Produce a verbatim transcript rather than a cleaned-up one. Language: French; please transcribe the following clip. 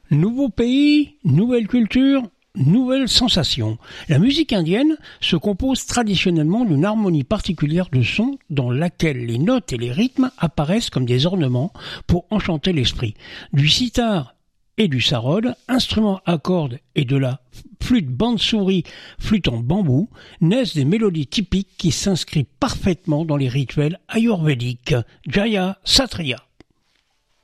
Nouveau pays, nouvelle culture, nouvelles sensations. La musique indienne se compose traditionnellement d'une harmonie particulière de sons dans laquelle les notes et les rythmes apparaissent comme des ornements pour enchanter l'esprit. Du sitar et du sarod, instruments à cordes et de la flûte bande-souris, flûte en bambou, naissent des mélodies typiques qui s'inscrivent parfaitement dans les rituels ayurvédiques. Jaya Satriya.